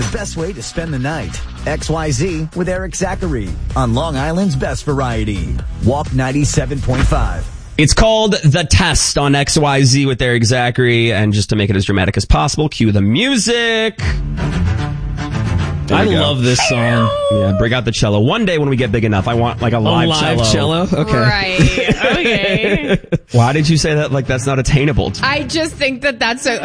best way to spend the night. XYZ with Eric Zachary on Long Island's best variety. Walk 97.5. It's called The Test on XYZ with Eric Zachary. And just to make it as dramatic as possible, cue the music. I love this song. Yeah, bring out the cello. One day when we get big enough, I want like a live cello. Okay. Right. Okay. Why did you say that? Like that's not attainable. I just think that's a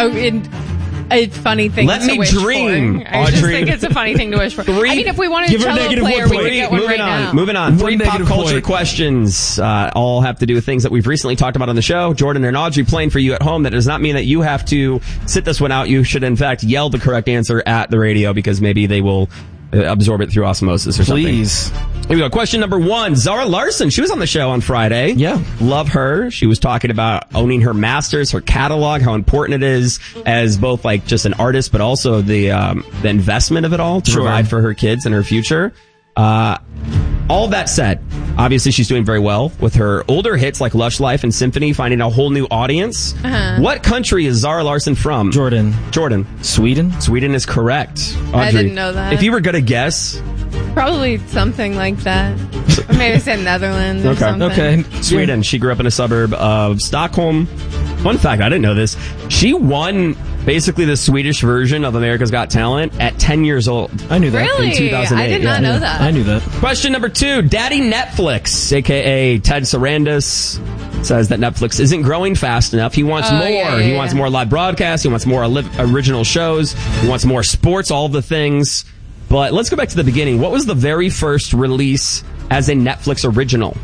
funny thing Let to me wish dream, for. I just Audrey. think it's a funny thing to wish for. I mean, if we wanted a Give her cello negative player, 1 we point. could get one right now. Moving on. 3 pop negative culture point. questions. All have to do with things that we've recently talked about on the show. Jordan and Audrey playing for you at home. That does not mean that you have to sit this one out. You should, in fact, yell the correct answer at the radio because maybe they will absorb it through osmosis or something. Please. Here we go. Question number 1. Zara Larsson. She was on the show on Friday. Yeah. Love her. She was talking about owning her masters, her catalog, how important it is as both like just an artist, but also the investment of it all to provide for her kids and her future. All that said, obviously she's doing very well with her older hits like Lush Life and Symphony, finding a whole new audience. What country is Zara Larsson from? Jordan. Sweden is correct. Audrey, I didn't know that. If you were going to guess. Probably something like that. Or maybe say Netherlands or something. Okay. Sweden. She grew up in a suburb of Stockholm. Fun fact, I didn't know this. She won basically the Swedish version of America's Got Talent at 10 years old. I knew that. Really? In 2008. I did not know that. I knew that. Question number 2. Daddy Netflix, a.k.a. Ted Sarandis, says that Netflix isn't growing fast enough. He wants more. He wants more live broadcasts. He wants more original shows. He wants more sports, all the things. But let's go back to the beginning. What was the very first release as a Netflix original?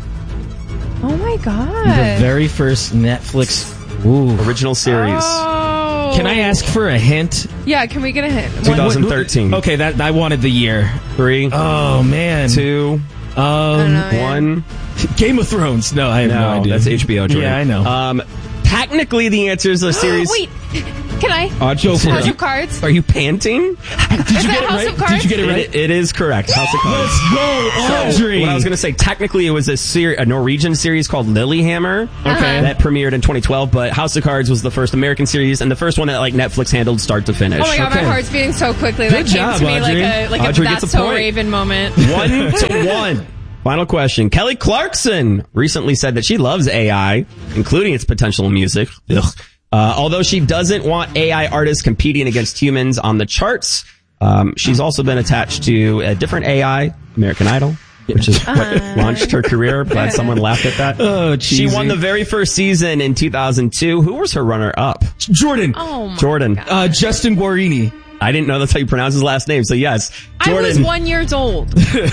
Oh my God. The very first Netflix original series. Oh. Can I ask for a hint? Yeah, can we get a hint? 2013. Okay, that I wanted the year. 3. Oh man. 2. I don't know, 1. Game of Thrones. No, I have no idea. That's HBO. Jordan. Yeah, I know. Technically, the answer is a series. Wait, can I? Go for House it. of Cards? Are you panting? Did you get it House right? of Cards? Did you get it right? It is correct. House of Cards. Let's go, Audrey. What I was going to say, technically it was a Norwegian series called Lilyhammer. Okay. That premiered in 2012, but House of Cards was the first American series and the first one that like Netflix handled start to finish. Oh my God, my heart's beating so quickly. That Good came job, to me Audrey. like a Audrey That's gets a So point. Raven moment. 1-1. Final question. Kelly Clarkson recently said that she loves AI, including its potential in music. Although she doesn't want AI artists competing against humans on the charts, she's also been attached to a different AI, American Idol, which is what launched her career. Glad someone laughed at that. Oh, cheesy. She won the very first season in 2002. Who was her runner-up? Jordan. Oh my Jordan. God. Justin Guarini. I didn't know that's how you pronounce his last name, so yes. Jordan. I was 1 year old.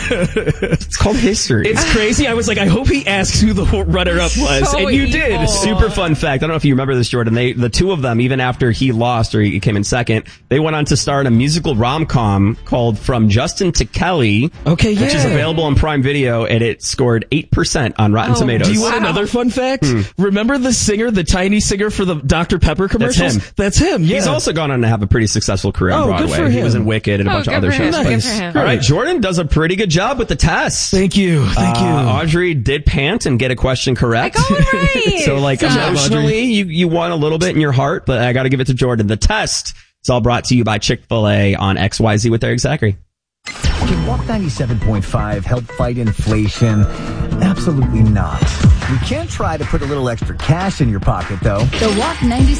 It's called history. It's crazy. I was like, I hope he asks who the runner-up was, So and you evil. did. Super fun fact. I don't know if you remember this, Jordan. The two of them, even after he lost or he came in second, they went on to star in a musical rom-com called From Justin to Kelly. Okay, yeah. Which is available on Prime Video, and it scored 8% on Rotten Tomatoes. Do you want another fun fact? Remember the singer, the tiny singer for the Dr. Pepper commercials? That's him. Yeah. He's also gone on to have a pretty successful career on Broadway. Good for him. He was in Wicked and a bunch of good other for him. shows. Good Nice. for him. All right, Jordan does a pretty good job with the test. Thank you. Thank you. Audrey did pant and get a question correct. I got it right. So like Good job, emotionally, you won a little bit in your heart, but I got to give it to Jordan. The test is all brought to you by Chick-fil-A on XYZ with Eric Zachary. Can Walk 97.5 help fight inflation? Absolutely not. We can try to put a little extra cash in your pocket, though. The Walk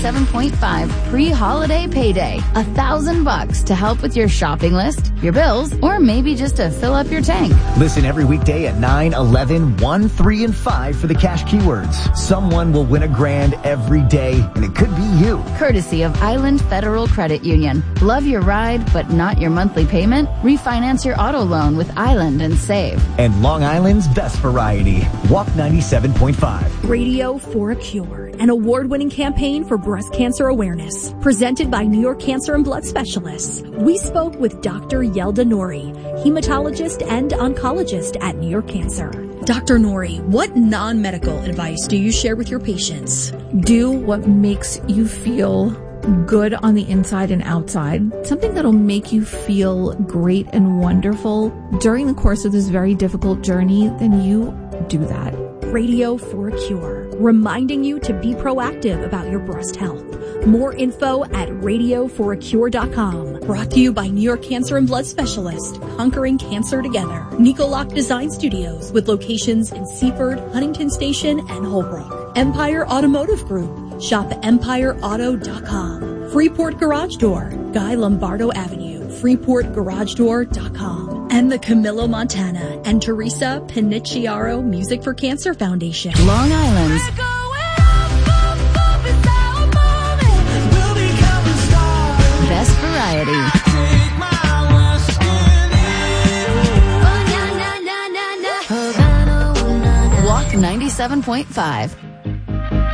97.5 pre-holiday payday. $1,000 to help with your shopping list, your bills, or maybe just to fill up your tank. Listen every weekday at 9, 11, 1, 3, and 5 for the cash keywords. Someone will win $1,000 every day, and it could be you. Courtesy of Island Federal Credit Union. Love your ride, but not your monthly payment? Refinance your auto loan with Island and save. And Long Island's best variety. Walk 97.5. Radio for a Cure, an award-winning campaign for breast cancer awareness, presented by New York Cancer and Blood Specialists. We spoke with Dr. Yelda Nori, hematologist and oncologist at New York Cancer. Dr. Nori, what non-medical advice do you share with your patients? Do what makes you feel good on the inside and outside. Something that'll make you feel great and wonderful during the course of this very difficult journey, then you do that. Radio for a Cure. reminding you to be proactive about your breast health. More info at radioforacure.com. Brought to you by New York Cancer and Blood Specialists, conquering cancer together. Nicoloc Design Studios with locations in Seaford, Huntington Station, and Holbrook. Empire Automotive Group. Shop at empireauto.com. Freeport Garage Door, Guy Lombardo Avenue, freeportgaragedoor.com. And the Camilo Montana and Teresa Panicciaro Music for Cancer Foundation. Long Island's best variety. Walk 97.5.